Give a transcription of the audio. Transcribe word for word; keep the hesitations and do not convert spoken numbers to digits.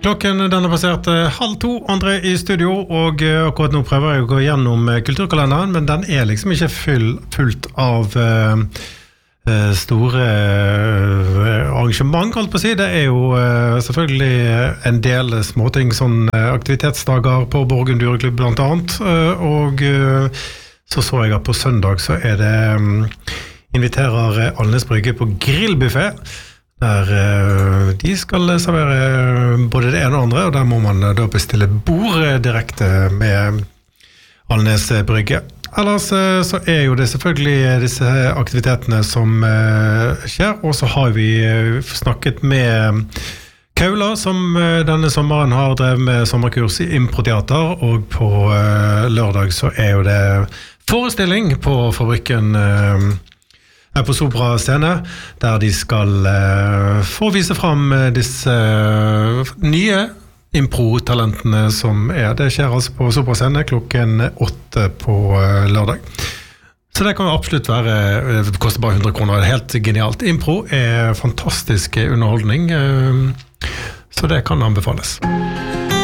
Klokken den har passert halv to, André i studio, og akkurat nå prøver jeg å gå gjennom kulturkalenderen, men den er liksom ikke full, fullt av uh, store uh, arrangement, alt på å si. Det er jo uh, selvfølgelig en del småting, sånn uh, aktivitetsdager på Borgen Dyreklubb blant annet, uh, og uh, så så jeg at på søndag så er det um, inviterer Alnes Brygge på grillbuffet, der uh, de skal servere både det ene og andre, og der må man uh, da bestille bord direkte med Alnes Brygge. Ellers uh, så er jo det selvfølgelig disse aktivitetene som uh, skjer, og så har vi uh, snakket med Kaula, som uh, denne sommeren har drevet med sommerkurs i improteater, og på uh, lørdag så er jo det forestilling på fabrikken uh, her på Sopra scene, der de skal uh, få vise frem disse uh, nye impro-talentene som er. Det skjer altså på Sopra scene klokken åtte på uh, lørdag. Så det kan jo absolutt være, det koster bare hundre kroner, det er helt genialt. Impro er fantastisk underholdning, uh, så det kan anbefales.